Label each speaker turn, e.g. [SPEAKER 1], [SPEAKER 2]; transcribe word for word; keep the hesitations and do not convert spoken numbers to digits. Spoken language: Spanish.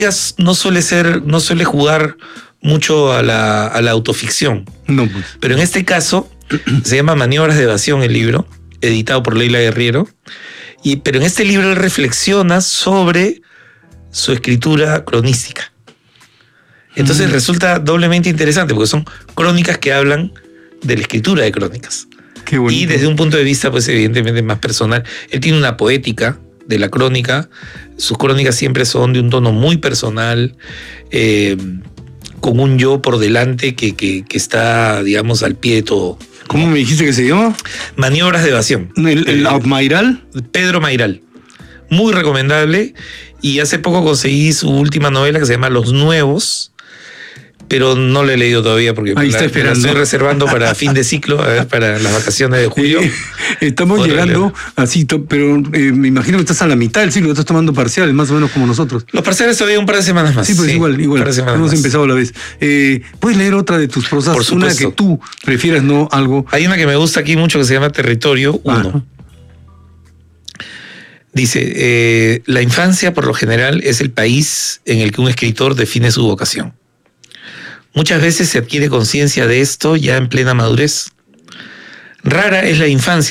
[SPEAKER 1] no suele ser, no suele jugar mucho a la, a la autoficción.
[SPEAKER 2] No, pues.
[SPEAKER 1] Pero en este caso se llama Maniobras de Evasión el libro, editado por Leila Guerriero. Y, pero en este libro él reflexiona sobre su escritura cronística. Entonces mm. resulta doblemente interesante porque son crónicas que hablan de la escritura de crónicas.
[SPEAKER 2] Qué bonito.
[SPEAKER 1] Y desde un punto de vista, pues evidentemente más personal. Él tiene una poética de la crónica. Sus crónicas siempre son de un tono muy personal, eh, con un yo por delante que, que, que está, digamos, al pie de todo.
[SPEAKER 2] ¿Cómo me dijiste que se llama?
[SPEAKER 1] Maniobras de Evasión.
[SPEAKER 2] ¿El, el eh, Mayral?
[SPEAKER 1] Pedro Mayral. Muy recomendable. Y hace poco conseguí su última novela que se llama Los Nuevos, pero no la he leído todavía porque
[SPEAKER 2] Ahí
[SPEAKER 1] la,
[SPEAKER 2] está esperando.
[SPEAKER 1] la estoy reservando para fin de ciclo, a ver, para las vacaciones de julio.
[SPEAKER 2] Eh, estamos Podré llegando leer. así, pero eh, me imagino que estás a la mitad del ciclo, estás tomando parciales, más o menos como nosotros.
[SPEAKER 1] Los parciales todavía un par de semanas más.
[SPEAKER 2] Sí, pues sí, igual, igual. Hemos más. empezado a la vez. Eh, ¿Puedes leer otra de tus prosas?
[SPEAKER 1] Por supuesto.
[SPEAKER 2] Una que tú prefieras, no algo.
[SPEAKER 1] Hay una que me gusta aquí mucho que se llama Territorio uno. Dice, eh, la infancia por lo general es el país en el que un escritor define su vocación. Muchas veces se adquiere conciencia de esto ya en plena madurez. Rara es la infancia